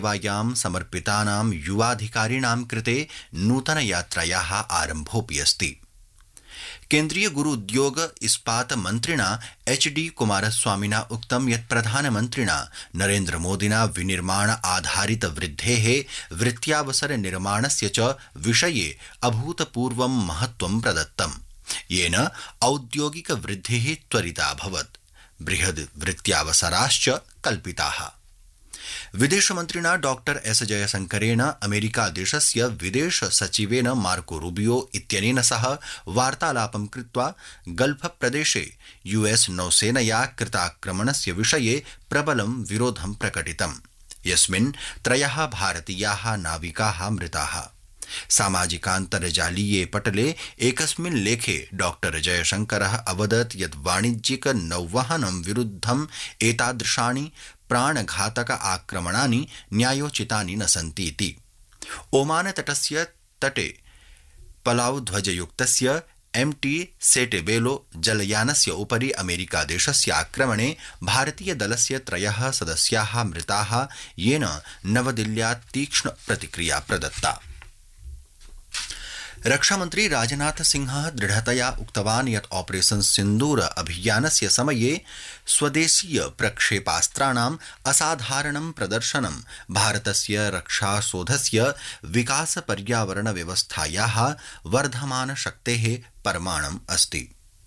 सेवायां समर्पितानां युवाधिकारिणां कृते नूतनयात्रायाः आरम्भोऽपि अस्ति। केन्द्रीय गुरु उद्योग इस्पात मन्त्रिणा HD कुमारस्वामिना उक्तं यत् प्रधानमन्त्रिणा नरेन्द्र मोदिना विनिर्माण आधारित वृद्धेः वृत्त्यावसर निर्माणस्य च विषये अभूतपूर्वं महत्त्वं प्रदत्तम्, येन औद्योगिक वृद्धिः त्वरिता अभवत्, बृहद् वृत्त्यावसराश्च कल्पिताः। विदेशमन्त्रिणा डॉक्टर एस जयशंकरेण अमेरिकादेशस्य विदेश सचिवेन मार्को रूबियो इत्यनेन सह वार्तालापं कृत्वा गल्फ प्रदेशे US नौसेनया कृताक्रमणस्य विषये प्रबलं विरोधं प्रकटितम्, यस्मिन् 3 भारतीयाः नाविकाः मृताः। सामाजिकान्तर्जालीये पटले एकस्मिन् लेखे डॉक्टर जयशंकरः अवदत् यत् वाणिज्यिक नौवहनं विरुद्धं एतादृशानि प्राणघातक आक्रमणानि न्यायोचितानि न सन्तीति। ओमान तटस्य तटे पलाउ ध्वजयुक्तस्य MT सेटेबेलो जलयानस्य उपरि अमेरिकादेशस्य आक्रमणे भारतीयदलस्य 3 सदस्याः मृताः, येन नवदिल्ल्यात् तीक्ष्ण प्रतिक्रिया प्रदत्ता। रक्षामन्त्री राजनाथ सिंहः दृढतया उक्तवान् यत् ऑपरेशन सिन्दूर अभियानस्य समये स्वदेशीय प्रक्षेपास्त्राणाम् असाधारणं प्रदर्शनं भारतस्य रक्षासौधस्य विकास पर्यावरण व्यवस्थायाः वर्धमान शक्तेः प्रमाणम् अस्ति।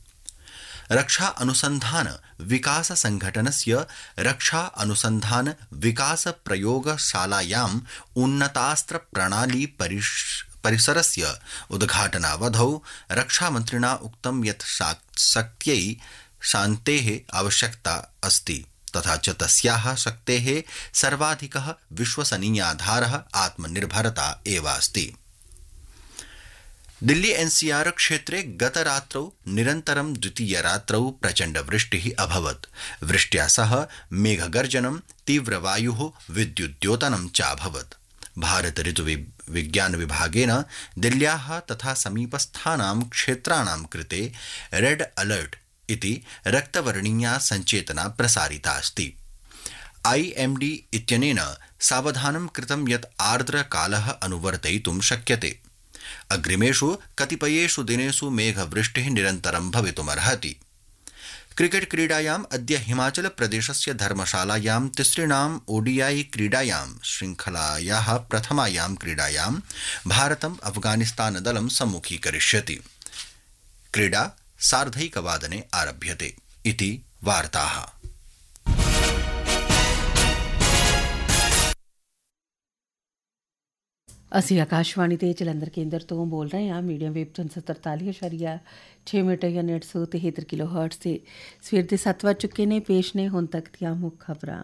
रक्षा अनुसंधान विकास संघटनस्य रक्षा अनुसंधान विकास प्रयोगशालायाम् उन्नतास्त्र प्रणाली परिसरस्य उद्घाटनावधौ रक्षामन्त्रिणा उक्तं यत् शक्त्यै शान्तेः आवश्यकता अस्ति, तथा च तस्याः शक्तेः सर्वाधिकः विश्वसनीयाधारः आत्मनिर्भरता एव अस्ति। दिल्ली NCR क्षेत्रे गतरात्रौ निरन्तरं द्वितीयरात्रौ प्रचण्डवृष्टिः अभवत्। वृष्ट्या सह मेघगर्जनं, तीव्रवायुः, विद्युद्योतनं च अभवत्। भारत ऋतुविज्ञान विभागेन दिल्ल्याः तथा समीपस्थानां क्षेत्राणां कृते रेड अलर्ट इति रक्तवर्णीया सञ्चेतना प्रसारिता अस्ति। IMD इत्यनेन सावधानं कृतं यत् आर्द्रकालः अनुवर्तयितुं शक्यते। अग्रिमेषु कतिपयेषु दिनेषु मेघवृष्टिः निरन्तरं भवितुमर्हति। क्रिकेट क्रीडायाम् अद्य हिमाचल प्रदेशस्य धर्मशालायां तिसृणाम् ODI क्रीडायां श्रृंखलायाः प्रथमायां क्रीडायां भारतम् अफगानिस्तान दलं सम्मुखीकरिष्यति। क्रीडा 1:30 आरभ्यते इति वार्ताः। ਅਸੀਂ ਆਕਾਸ਼ਵਾਣੀ ਤੇ ਜਲੰਧਰ ਕੇਂਦਰ ਤੋਂ ਬੋਲ ਰਹੇ ਹਾਂ। ਮੀਡੀਅਮ ਵੇਵ 343.6 ਮੀਟਰ ਜਾਂ 973 ਕਿਲੋਹਰਟਜ਼ ਤੇ ਸਵੇਰ ਦੇ 7 ਵੱਜ ਚੁੱਕੇ ਨੇ। ਪੇਸ਼ ਨੇ ਹੁਣ ਤੱਕ ਦੀਆਂ ਮੁੱਖ ਖਬਰਾਂ।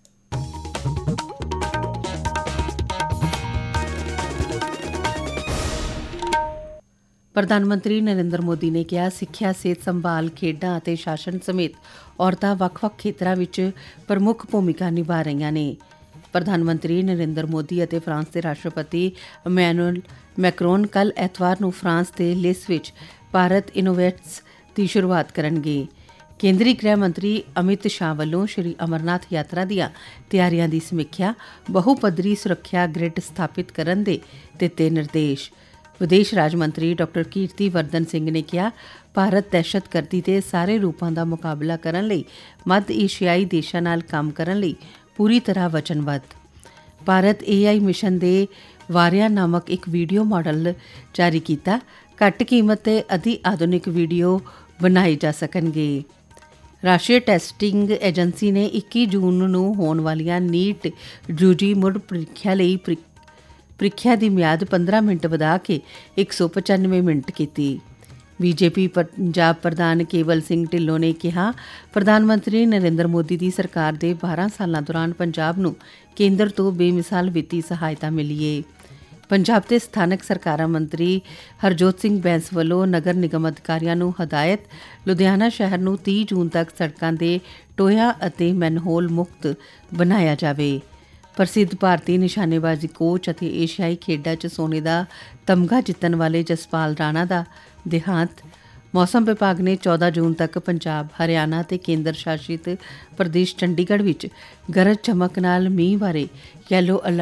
ਪ੍ਰਧਾਨ ਮੰਤਰੀ ਨਰਿੰਦਰ ਮੋਦੀ ਨੇ ਕਿਹਾ, ਸਿੱਖਿਆ, ਸਿਹਤ ਸੰਭਾਲ, ਖੇਡਾਂ ਅਤੇ ਸ਼ਾਸਨ ਸਮੇਤ ਔਰਤਾਂ ਵੱਖ-ਵੱਖ ਖੇਤਰਾਂ ਵਿੱਚ ਪ੍ਰਮੁੱਖ ਭੂਮਿਕਾ ਨਿਭਾ ਰਹੀਆਂ ਨੇ। ਪ੍ਰਧਾਨ ਮੰਤਰੀ ਨਰਿੰਦਰ ਮੋਦੀ ਅਤੇ ਫਰਾਂਸ ਦੇ ਰਾਸ਼ਟਰਪਤੀ ਇਮੈਨੂਅਲ ਮੈਕਰੋਨ ਕੱਲ੍ਹ ਐਤਵਾਰ ਨੂੰ ਫਰਾਂਸ ਦੇ ਲਿਸ ਵਿੱਚ ਭਾਰਤ ਇਨੋਵੇਟਸ ਦੀ ਸ਼ੁਰੂਆਤ ਕਰਨਗੇ। ਕੇਂਦਰੀ ਗ੍ਰਹਿ ਮੰਤਰੀ ਅਮਿਤ ਸ਼ਾਹ ਵੱਲੋਂ ਸ਼੍ਰੀ ਅਮਰਨਾਥ ਯਾਤਰਾ ਦੀਆਂ ਤਿਆਰੀਆਂ ਦੀ ਸਮੀਖਿਆ, ਬਹੁਪੱਧਰੀ ਸੁਰੱਖਿਆ ਗ੍ਰਿਡ ਸਥਾਪਿਤ ਕਰਨ ਦੇ ਦਿੱਤੇ ਨਿਰਦੇਸ਼। ਵਿਦੇਸ਼ ਰਾਜ ਮੰਤਰੀ ਡਾਕਟਰ ਕੀਰਤੀ ਵਰਦਨ ਸਿੰਘ ਨੇ ਕਿਹਾ, ਭਾਰਤ ਦਹਿਸ਼ਤਗਰਦੀ ਦੇ ਸਾਰੇ ਰੂਪਾਂ ਦਾ ਮੁਕਾਬਲਾ ਕਰਨ ਲਈ ਮੱਧ ਏਸ਼ੀਆਈ ਦੇਸ਼ਾਂ ਨਾਲ ਕੰਮ ਕਰਨ ਲਈ ਪੂਰੀ ਤਰ੍ਹਾਂ ਵਚਨਬੱਧ। ਭਾਰਤ AI ਮਿਸ਼ਨ ਦੇ ਵਾਰਿਆ ਨਾਮਕ ਇੱਕ ਵੀਡੀਓ ਮਾਡਲ ਜਾਰੀ ਕੀਤਾ। ਘੱਟ ਕੀਮਤ ਤੇ ਅਤੀ ਆਧੁਨਿਕ ਵੀਡੀਓ ਬਣਾਏ ਜਾ ਸਕਣਗੇ। ਰਾਸ਼ਟਰੀ ਟੈਸਟਿੰਗ ਏਜੰਸੀ ਨੇ 21 ਜੂਨ ਨੂੰ ਹੋਣ ਵਾਲੀਆਂ ਨੀਟ UG ਮੁੜ ਪ੍ਰੀਖਿਆ ਲਈ ਪ੍ਰੀਖਿਆ ਦੀ ਮਿਆਦ 15 ਮਿੰਟ ਵਧਾ ਕੇ 195 ਮਿੰਟ ਕੀਤੀ। BJP ਪੰਜਾਬ ਪ੍ਰਧਾਨ ਕੇਵਲ ਸਿੰਘ ਢਿੱਲੋਂ ਨੇ ਕਿਹਾ, ਪ੍ਰਧਾਨ ਮੰਤਰੀ ਨਰਿੰਦਰ ਮੋਦੀ ਦੀ ਸਰਕਾਰ ਦੇ 12 ਸਾਲਾਂ ਦੌਰਾਨ ਪੰਜਾਬ ਨੂੰ ਕੇਂਦਰ ਤੋਂ ਬੇਮਿਸਾਲ ਵਿੱਤੀ ਸਹਾਇਤਾ ਮਿਲੀ ਏ। ਪੰਜਾਬ ਦੇ ਸਥਾਨਕ ਸਰਕਾਰਾਂ ਮੰਤਰੀ ਹਰਜੋਤ ਸਿੰਘ ਬੈਂਸ ਵੱਲੋਂ ਨਗਰ ਨਿਗਮ ਅਧਿਕਾਰੀਆਂ ਨੂੰ ਹਦਾਇਤ, ਲੁਧਿਆਣਾ ਸ਼ਹਿਰ ਨੂੰ 30 ਜੂਨ ਤੱਕ ਸੜਕਾਂ ਦੇ ਟੋਇਆਂ ਅਤੇ ਮੈਨਹੋਲ ਮੁਕਤ ਬਣਾਇਆ ਜਾਵੇ। ਪ੍ਰਸਿੱਧ ਭਾਰਤੀ ਨਿਸ਼ਾਨੇਬਾਜ਼ੀ ਕੋਚ ਅਤੇ ਏਸ਼ੀਆਈ ਖੇਡਾਂ 'ਚ ਸੋਨੇ ਦਾ ਤਮਗਾ ਜਿੱਤਣ ਵਾਲੇ ਜਸਪਾਲ ਰਾਣਾ ਦਾ ਦੇਹਾਂਤ। ਮੌਸਮ ਵਿਭਾਗ ਨੇ 14 ਜੂਨ ਤੱਕ ਪੰਜਾਬ, ਹਰਿਆਣਾ ਅਤੇ ਕੇਂਦਰ ਸ਼ਾਸਿਤ ਪ੍ਰਦੇਸ਼ ਚੰਡੀਗੜ੍ਹ ਵਿੱਚ ਗਰਜ ਚਮਕ ਨਾਲ ਮੀਂਹ ਬਾਰੇ ਯੈਲੋ ਅਲਰਟ